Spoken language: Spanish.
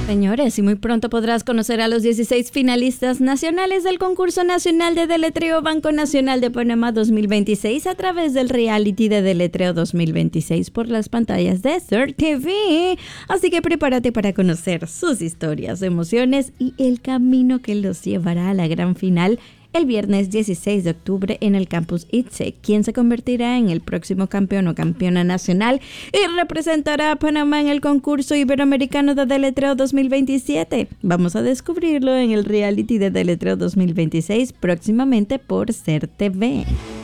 Señores, y muy pronto podrás conocer a los 16 finalistas nacionales del concurso nacional de deletreo Banco Nacional de Panamá 2026 a través del reality de deletreo 2026 por las pantallas de Sur TV. Así que prepárate para conocer sus historias, emociones y el camino que los llevará a la gran final el viernes 16 de octubre en el campus ITSE, quien se convertirá en el próximo campeón o campeona nacional y representará a Panamá en el concurso iberoamericano de deletreo 2027. Vamos a descubrirlo en el reality de deletreo 2026 próximamente por Ser TV.